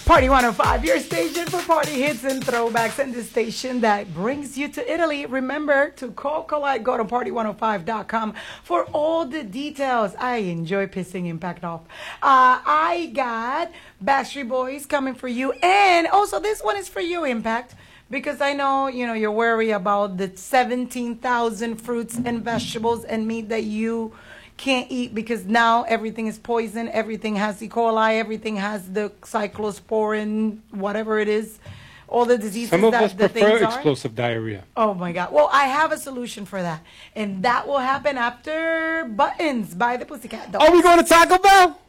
Party 105, your station for party hits and throwbacks, and the station that brings you to Italy. Remember to call Collide, go to party105.com for all the details. I enjoy pissing Impact off. I got Backstreet Boys coming for you, and also this one is for you, Impact, because I know, you're worried about the 17,000 fruits and vegetables and meat that you can't eat because now everything is poison, everything has E. coli, everything has the cyclosporin, whatever it is, all the diseases Some of that us the prefer things explosive diarrhea. Oh my God. Well, I have a solution for that. And that will happen after Buttons by the Pussycat Dolls. Are we going to Taco Bell?